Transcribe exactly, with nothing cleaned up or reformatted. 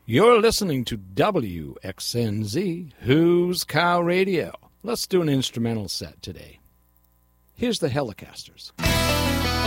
You're listening to W X N Z, Who's Cow Radio. Let's do an instrumental set today. Here's the Helicasters.